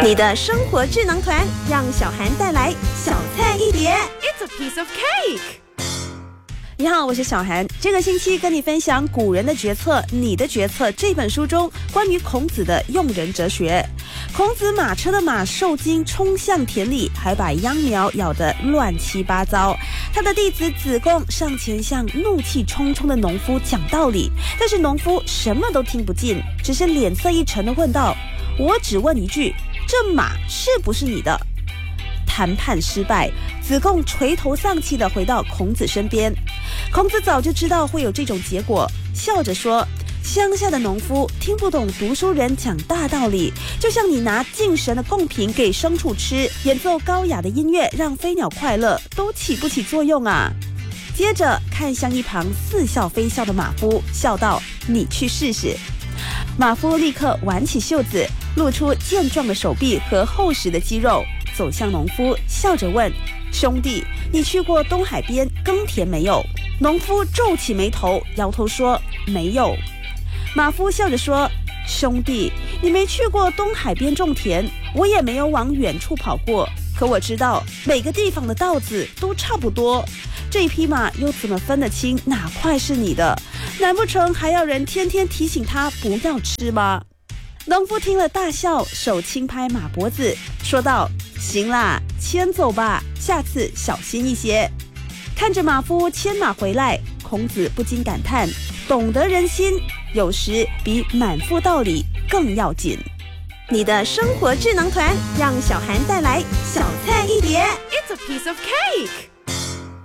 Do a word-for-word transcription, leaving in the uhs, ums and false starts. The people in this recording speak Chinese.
你的生活智囊团，让小涵带来小菜一碟。 It's a piece of cake。 你好，我是小涵。这个星期跟你分享《古人的决策，你的决策》这本书中关于孔子的用人哲学。孔子马车的马受惊冲向田里，还把秧苗咬得乱七八糟。他的弟子子贡上前向怒气冲冲的农夫讲道理，但是农夫什么都听不进，只是脸色一沉地问道：我只问一句，这马是不是你的？谈判失败，子贡垂头丧气地回到孔子身边。孔子早就知道会有这种结果，笑着说：乡下的农夫听不懂读书人讲大道理，就像你拿敬神的贡品给牲畜吃，演奏高雅的音乐让飞鸟快乐，都起不起作用啊。接着看向一旁似笑非笑的马夫，笑道：你去试试。马夫立刻挽起袖子，露出健壮的手臂和厚实的肌肉，走向农夫，笑着问：兄弟，你去过东海边耕田没有？农夫皱起眉头，摇头说：没有。马夫笑着说：兄弟，你没去过东海边种田，我也没有往远处跑过，可我知道每个地方的稻子都差不多，这匹马又怎么分得清哪块是你的？难不成还要人天天提醒他不要吃吗？农夫听了大笑，手轻拍马脖子，说道：行啦，牵走吧，下次小心一些。看着马夫牵马回来，孔子不禁感叹：懂得人心，有时比满腹道理更要紧。你的生活智囊团，让小涵带来小菜一碟。 It's a piece of cake。